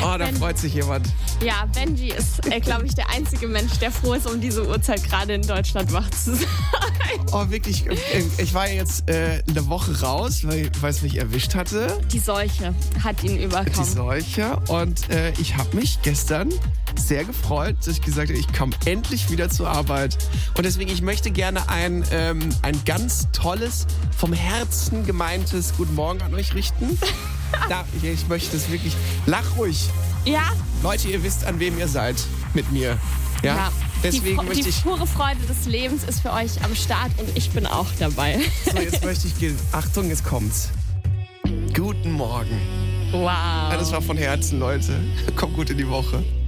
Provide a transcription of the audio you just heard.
Oh, da freut sich jemand. Ja, Benji ist, glaube ich, der einzige Mensch, der froh ist, um diese Uhrzeit gerade in Deutschland wach zu sein. Oh, wirklich. Ich war ja jetzt eine Woche raus, weil es mich erwischt hatte. Die Seuche hat ihn überkommen. Die Seuche. Und ich habe mich gestern sehr gefreut, dass ich gesagt habe, ich komme endlich wieder zur Arbeit. Und deswegen, ich möchte gerne ein ganz tolles, vom Herzen gemeintes Guten Morgen an euch richten. Ich möchte es wirklich. Lach ruhig. Ja? Leute, ihr wisst, an wem ihr seid mit mir. Ja. Deswegen möchte ich. Die pure Freude des Lebens ist für euch am Start und ich bin auch dabei. So, jetzt möchte ich gehen. Achtung, jetzt kommt's. Guten Morgen. Wow. Ja, das war von Herzen, Leute. Kommt gut in die Woche.